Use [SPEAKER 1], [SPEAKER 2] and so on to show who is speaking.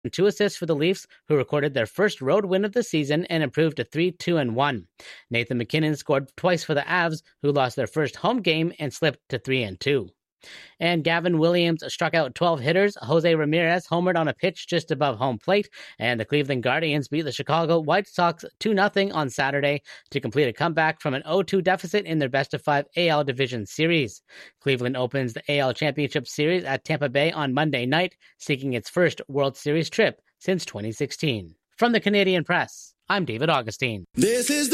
[SPEAKER 1] 2 assists for the Leafs, who recorded their first road win of the season and improved to 3-2-1. Nathan MacKinnon scored twice for the Avs, who lost their first home game and slipped to 3-2. And Gavin Williams struck out 12 hitters. Jose Ramirez homered on a pitch just above home plate. And the Cleveland Guardians beat the Chicago White Sox 2-0 on Saturday to complete a comeback from an 0-2 deficit in their best-of-5 AL Division Series. Cleveland opens the AL Championship Series at Tampa Bay on Monday night, seeking its first World Series trip since 2016. From the Canadian Press, I'm David Augustine.
[SPEAKER 2] This is